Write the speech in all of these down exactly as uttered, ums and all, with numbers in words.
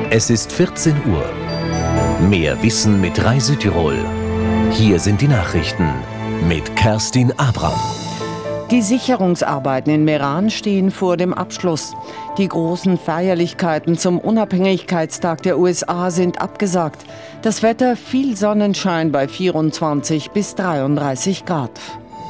Es ist vierzehn Uhr. Mehr Wissen mit Rai Südtirol. Hier sind die Nachrichten mit Kerstin Abram. Die Sicherungsarbeiten in Meran stehen vor dem Abschluss. Die großen Feierlichkeiten zum Unabhängigkeitstag der U S A sind abgesagt. Das Wetter viel Sonnenschein bei vierundzwanzig bis dreiunddreißig Grad.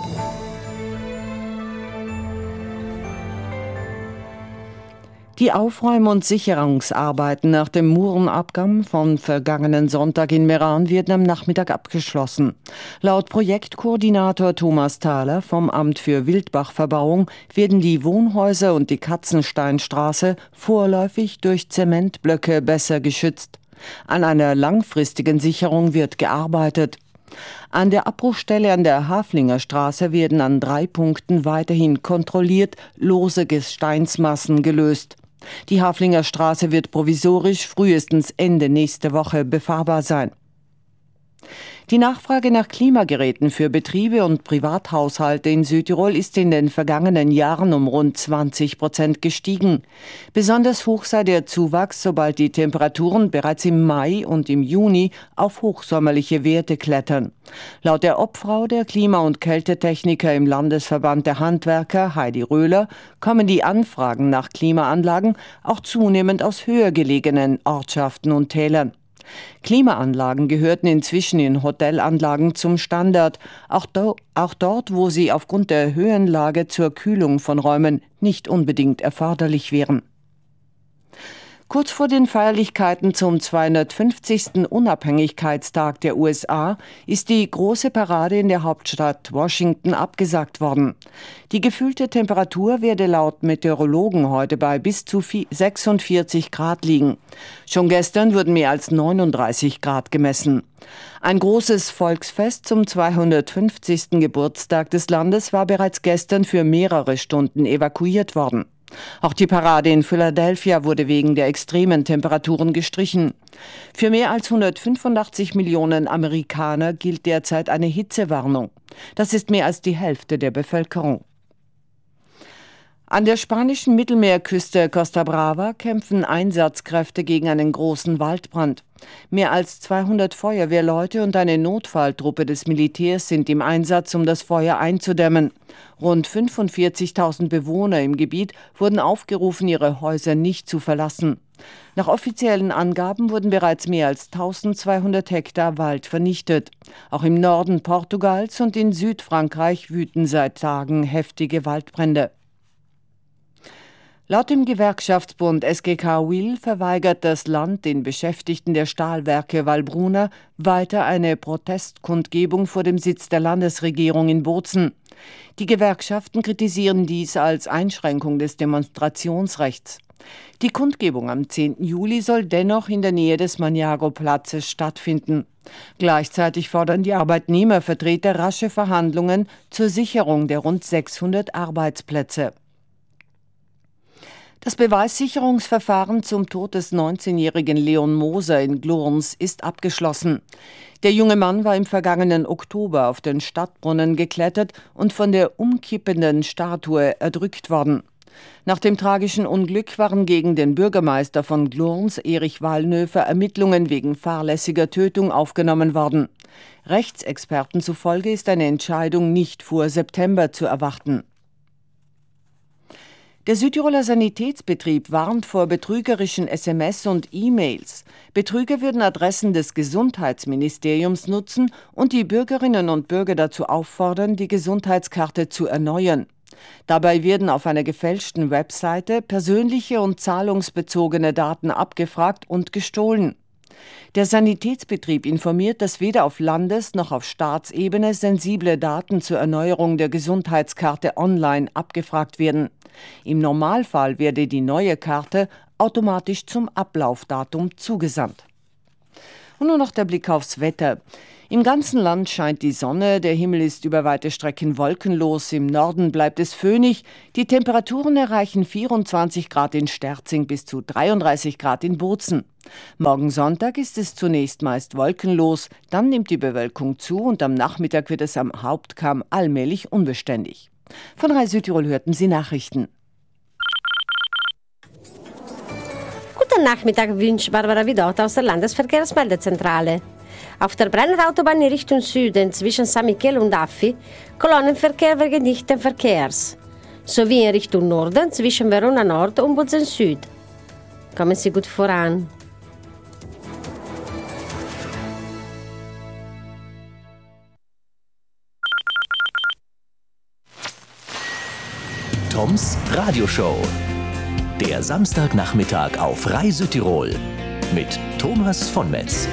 Die Aufräum- und Sicherungsarbeiten nach dem Murenabgang vom vergangenen Sonntag in Meran werden am Nachmittag abgeschlossen. Laut Projektkoordinator Thomas Thaler vom Amt für Wildbachverbauung werden die Wohnhäuser und die Katzensteinstraße vorläufig durch Zementblöcke besser geschützt. An einer langfristigen Sicherung wird gearbeitet. An der Abbruchstelle an der Haflinger Straße werden an drei Punkten weiterhin kontrolliert lose Gesteinsmassen gelöst. Die Haflinger Straße wird provisorisch frühestens Ende nächste Woche befahrbar sein. Die Nachfrage nach Klimageräten für Betriebe und Privathaushalte in Südtirol ist in den vergangenen Jahren um rund zwanzig Prozent gestiegen. Besonders hoch sei der Zuwachs, sobald die Temperaturen bereits im Mai und im Juni auf hochsommerliche Werte klettern. Laut der Obfrau der Klima- und Kältetechniker im Landesverband der Handwerker, Heidi Röhler, kommen die Anfragen nach Klimaanlagen auch zunehmend aus höher gelegenen Ortschaften und Tälern. Klimaanlagen gehörten inzwischen in Hotelanlagen zum Standard, auch, do, auch dort, wo sie aufgrund der Höhenlage zur Kühlung von Räumen nicht unbedingt erforderlich wären. Kurz vor den Feierlichkeiten zum zweihundertfünfzigsten Unabhängigkeitstag der U S A ist die große Parade in der Hauptstadt Washington abgesagt worden. Die gefühlte Temperatur werde laut Meteorologen heute bei bis zu sechsundvierzig Grad liegen. Schon gestern wurden mehr als neununddreißig Grad gemessen. Ein großes Volksfest zum zweihundertfünfzigsten Geburtstag des Landes war bereits gestern für mehrere Stunden evakuiert worden. Auch die Parade in Philadelphia wurde wegen der extremen Temperaturen gestrichen. Für mehr als hundertfünfundachtzig Millionen Amerikaner gilt derzeit eine Hitzewarnung. Das ist mehr als die Hälfte der Bevölkerung. An der spanischen Mittelmeerküste Costa Brava kämpfen Einsatzkräfte gegen einen großen Waldbrand. Mehr als zweihundert Feuerwehrleute und eine Notfalltruppe des Militärs sind im Einsatz, um das Feuer einzudämmen. Rund fünfundvierzigtausend Bewohner im Gebiet wurden aufgerufen, ihre Häuser nicht zu verlassen. Nach offiziellen Angaben wurden bereits mehr als eintausendzweihundert Hektar Wald vernichtet. Auch im Norden Portugals und in Südfrankreich wüten seit Tagen heftige Waldbrände. Laut dem Gewerkschaftsbund S G K Wil verweigert das Land den Beschäftigten der Stahlwerke Valbruna weiter eine Protestkundgebung vor dem Sitz der Landesregierung in Bozen. Die Gewerkschaften kritisieren dies als Einschränkung des Demonstrationsrechts. Die Kundgebung am zehnten Juli soll dennoch in der Nähe des Maniago-Platzes stattfinden. Gleichzeitig fordern die Arbeitnehmervertreter rasche Verhandlungen zur Sicherung der rund sechshundert Arbeitsplätze. Das Beweissicherungsverfahren zum Tod des neunzehnjährigen Leon Moser in Glurns ist abgeschlossen. Der junge Mann war im vergangenen Oktober auf den Stadtbrunnen geklettert und von der umkippenden Statue erdrückt worden. Nach dem tragischen Unglück waren gegen den Bürgermeister von Glurns, Erich Wallnöfer, Ermittlungen wegen fahrlässiger Tötung aufgenommen worden. Rechtsexperten zufolge ist eine Entscheidung nicht vor September zu erwarten. Der Südtiroler Sanitätsbetrieb warnt vor betrügerischen S M S und E-Mails. Betrüger würden Adressen des Gesundheitsministeriums nutzen und die Bürgerinnen und Bürger dazu auffordern, die Gesundheitskarte zu erneuern. Dabei werden auf einer gefälschten Webseite persönliche und zahlungsbezogene Daten abgefragt und gestohlen. Der Sanitätsbetrieb informiert, dass weder auf Landes- noch auf Staatsebene sensible Daten zur Erneuerung der Gesundheitskarte online abgefragt werden. Im Normalfall werde die neue Karte automatisch zum Ablaufdatum zugesandt. Und nur noch der Blick aufs Wetter. Im ganzen Land scheint die Sonne, der Himmel ist über weite Strecken wolkenlos, im Norden bleibt es föhnig, die Temperaturen erreichen vierundzwanzig Grad in Sterzing bis zu dreiunddreißig Grad in Bozen. Morgen Sonntag ist es zunächst meist wolkenlos, dann nimmt die Bewölkung zu und am Nachmittag wird es am Hauptkamm allmählich unbeständig. Von Rai Südtirol hörten Sie Nachrichten. Guten Nachmittag wünscht Barbara Vidot aus der Landesverkehrsmeldezentrale. Auf der Brenner Autobahn in Richtung Süden zwischen San Michele und Affi Kolonnenverkehr wegen dichten Verkehrs. Sowie in Richtung Norden zwischen Verona Nord und Bozen Süd. Kommen Sie gut voran. Toms Radioshow. Der Samstagnachmittag auf Rai Südtirol mit Thomas von Metz.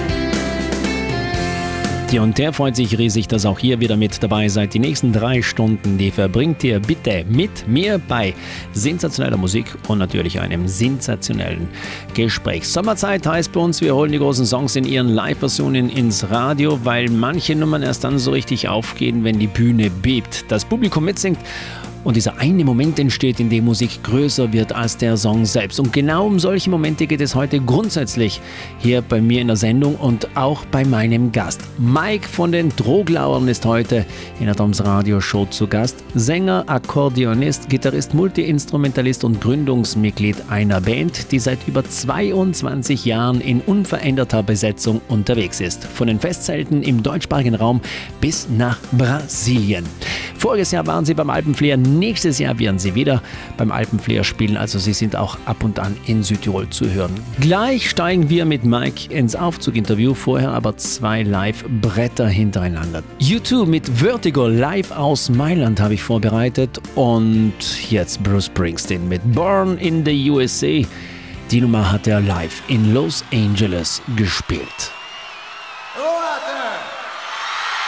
Ja, und der freut sich riesig, dass auch ihr wieder mit dabei seid. Die nächsten drei Stunden, die verbringt ihr bitte mit mir bei sensationeller Musik und natürlich einem sensationellen Gespräch. Sommerzeit heißt bei uns, wir holen die großen Songs in ihren Live-Versionen ins Radio, weil manche Nummern erst dann so richtig aufgehen, wenn die Bühne bebt, das Publikum mitsingt. Und dieser eine Moment entsteht, in dem Musik größer wird als der Song selbst. Und genau um solche Momente geht es heute grundsätzlich hier bei mir in der Sendung und auch bei meinem Gast. Mike von den Droglauern ist heute in der Toms Radioshow zu Gast. Sänger, Akkordeonist, Gitarrist, Multiinstrumentalist und Gründungsmitglied einer Band, die seit über zweiundzwanzig Jahren in unveränderter Besetzung unterwegs ist. Von den Festzelten im deutschsprachigen Raum bis nach Brasilien. Voriges Jahr waren sie beim Alpenflair. Nächstes Jahr werden sie wieder beim Alpenflair spielen, also sie sind auch ab und an in Südtirol zu hören. Gleich steigen wir mit Mike ins Aufzug-Interview, vorher aber zwei Live-Bretter hintereinander. U zwei mit Vertigo live aus Mailand habe ich vorbereitet und jetzt Bruce Springsteen mit Born in the U S A. Die Nummer hat er live in Los Angeles gespielt.